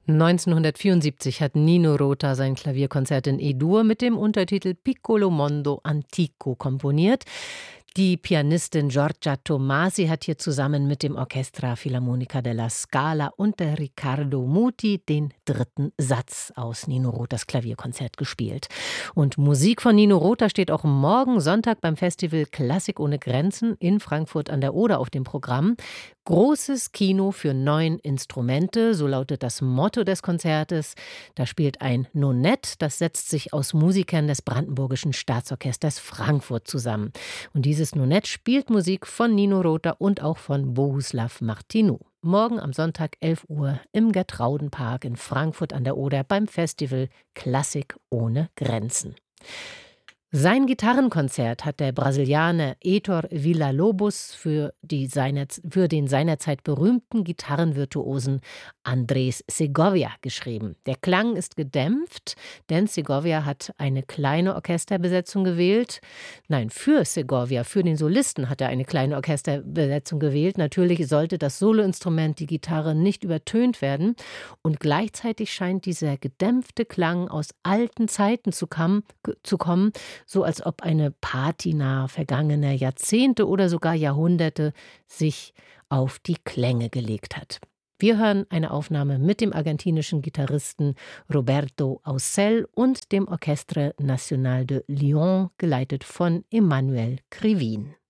1974 hat Nino Rota sein Klavierkonzert in E-Dur mit dem Untertitel Piccolo Mondo Antico komponiert. Die Pianistin Giorgia Tomasi hat hier zusammen mit dem Orchestra Filarmonica della Scala und der Riccardo Muti den dritten Satz aus Nino Rotas Klavierkonzert gespielt. Und Musik von Nino Rota steht auch morgen Sonntag beim Festival Klassik ohne Grenzen in Frankfurt an der Oder auf dem Programm. Großes Kino für 9 Instrumente, so lautet das Motto des Konzertes. Da spielt ein Nonett, das setzt sich aus Musikern des Brandenburgischen Staatsorchesters Frankfurt zusammen. Und dieses Nonett spielt Musik von Nino Rota und auch von Bohuslav Martinu. Morgen am Sonntag 11 Uhr im Gertraudenpark in Frankfurt an der Oder beim Festival Klassik ohne Grenzen. Sein Gitarrenkonzert hat der Brasilianer Heitor Villa-Lobos für den seinerzeit berühmten Gitarrenvirtuosen Andrés Segovia geschrieben. Der Klang ist gedämpft, denn Segovia hat eine kleine Orchesterbesetzung gewählt. Nein, für Segovia, für den Solisten hat er eine kleine Orchesterbesetzung gewählt. Natürlich sollte das Soloinstrument, die Gitarre, nicht übertönt werden. Und gleichzeitig scheint dieser gedämpfte Klang aus alten Zeiten zu kommen, so als ob eine Patina vergangener Jahrzehnte oder sogar Jahrhunderte sich auf die Klänge gelegt hat. Wir hören eine Aufnahme mit dem argentinischen Gitarristen Roberto Aussel und dem Orchestre National de Lyon, geleitet von Emmanuel Krivine.